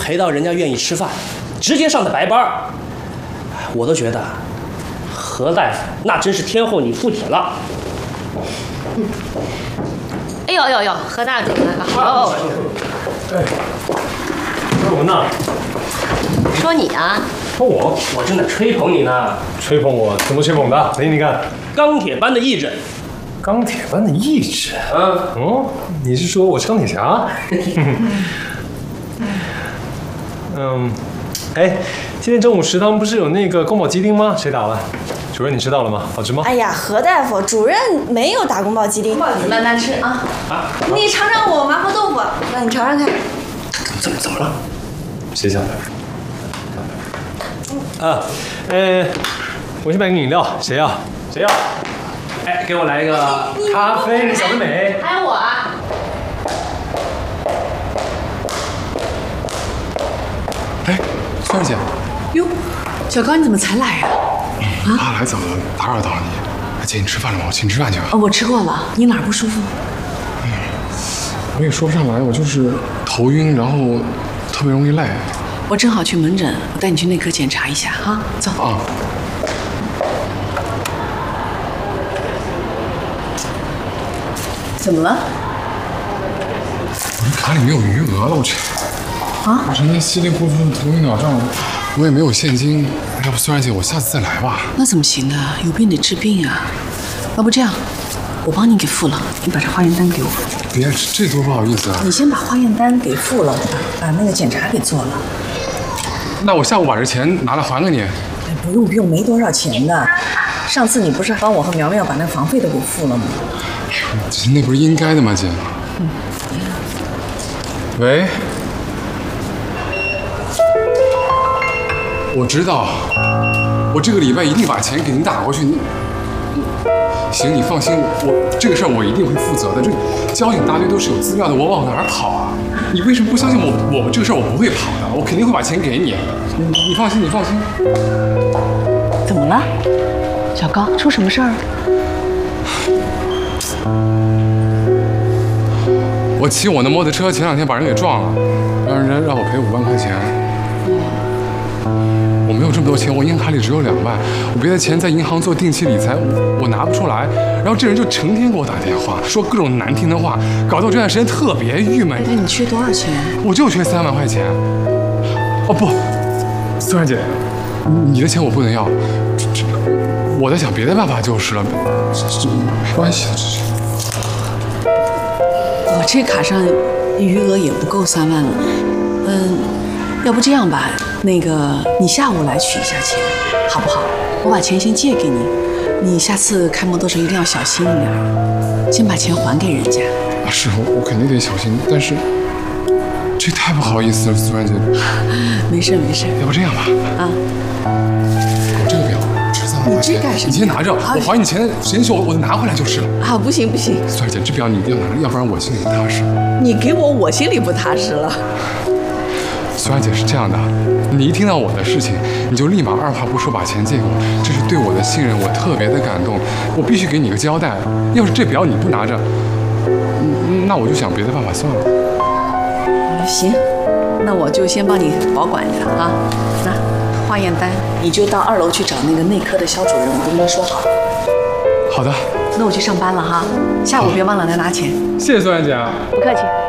陪到人家愿意吃饭，直接上的白班，我都觉得何大夫那真是天后你附体了。 哎呦呦呦，何大主来了。哦。 哎，说我呢？ 说你啊？ 说我？ 我正在吹捧你呢。 吹捧我？怎么吹捧的？给你看。 钢铁般的意志。 钢铁般的意志。哦，你是说我是钢铁侠？哎，今天中午食堂不是有那个宫保鸡丁吗？谁打了？主任你知道了吗？好吃吗？ 哎呀，何大夫，主任没有打宫保鸡丁。 慢慢吃啊。 你尝尝我麻婆豆腐，让你尝尝看。 怎么了？ 谁想的？我去买个饮料，谁要？谁要？哎，给我来一个咖啡，小妹妹。 还有我啊。 哎，娟儿姐。 哟，小高你怎么才来呀？ 爸来早了，打扰到你。姐，你吃饭了吗？我请你吃饭去吧。 我吃过了。你哪儿不舒服？ 我也说不上来，我就是头晕，然后特别容易累。 我正好去门诊，我带你去内科检查一下啊。走。 啊。 怎么了？ 我这卡里没有余额了，我这。啊？我今天稀里糊涂的头晕脑胀，我也没有现金。要不虽然姐，我下次再来吧。 那怎么行呢？有病得治病啊。要不这样，我帮你给付了，你把这化验单给我。 别，这多不好意思啊！ 你先把化验单给付了，把那个检查给做了。 那我下午把这钱拿来还给你。 不用，没多少钱的。上次你不是帮我和苗苗把那房费都给付了吗？ 那不是应该的吗，姐？喂。我知道，我这个礼拜一定把钱给您打过去。行，你放心，我这个事儿我一定会负责的。这交警大队都是有资料的，我往哪儿跑啊？你为什么不相信我？我这个事儿我不会跑的，我肯定会把钱给你。你放心，你放心。 怎么了，小高？出什么事儿？ 我骑我的摩托车前2天把人给撞了，让我赔5万块钱。我没有这么多钱，我银行卡里只有2万，我别的钱在银行做定期理财，我拿不出来。然后这人就成天给我打电话，说各种难听的话，搞得我这段时间特别郁闷。 那你缺多少钱？ 我就缺3万块钱。哦不，苏然姐，你的钱我不能要，我在想别的办法就是了。这没关系的，这是。 我这卡上余额也不够3万了，要不这样吧，那个你下午来取一下钱，好不好？我把钱先借给你，你下次开摩托车一定要小心一点，先把钱还给人家。 啊，是我肯定得小心，但是这太不好意思了，苏然姐。 没事， 要不这样吧，我这个表值3万块钱， 你这干什么？ 你先拿着，我还你钱，时间久我拿回来就是了。 啊，不行， 苏然姐，这表你一定要拿着，要不然我心里不踏实。 你给我心里不踏实了。 苏然姐是这样的，你一听到我的事情，你就立马二话不说把钱借给我，这是对我的信任，我特别的感动，我必须给你个交代。要是这表你不拿着，那我就想别的办法算了。 行，那我就先帮你保管着啊。那化验单你就到2楼去找那个内科的肖主任，我都跟他说好。 好的。 那我去上班了哈，下午别忘了来拿钱。 谢谢苏然姐啊。 不客气。